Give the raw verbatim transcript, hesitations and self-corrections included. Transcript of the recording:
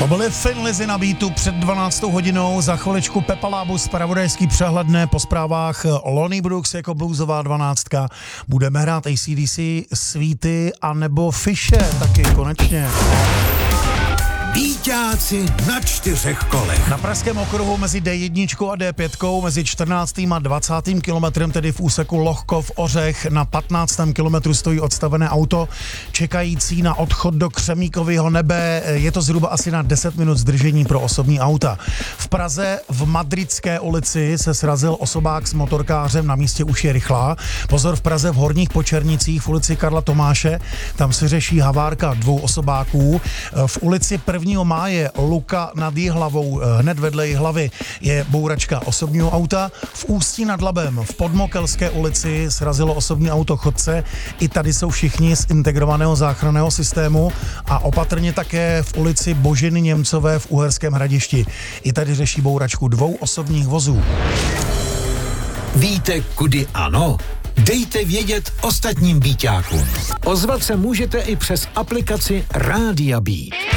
To byly Finlizy na beatu před dvanáctou hodinou, za chviličku Pepa Lábus, zpravodajský přehledné po zprávách Lonnie Brooks jako bluesová dvanáctka. Budeme hrát A C D C, Sweety a nebo Fishe taky konečně. Víťáci na čtyřech kolech. Na pražském okruhu mezi D jedna a D pět, mezi čtrnáctým a dvacátým kilometrem, tedy v úseku Lohkov Ořech, na patnáctém kilometru stojí odstavené auto čekající na odchod do Křemíkového nebe. Je to zhruba asi na deset minut zdržení pro osobní auta. V Praze v Madridské ulici se srazil osobák s motorkářem, na místě už je rychlá. Pozor, v Praze v Horních Počernicích v ulici Karla Tomáše, tam se řeší havárka dvou osobáků. V ulici prvního máje Luka nad Jihlavou, hned vedle Jihlavy, je bouračka osobního auta. V Ústí nad Labem v Podmokelské ulici srazilo osobní auto chodce. I tady jsou všichni z integrovaného záchranného systému a opatrně také v ulici Boženy Němcové v Uherském Hradišti. I tady řeší bouračku dvou osobních vozů. Víte, kudy ano? Dejte vědět ostatním víťákům. Ozvat se můžete i přes aplikaci Rádia Beat.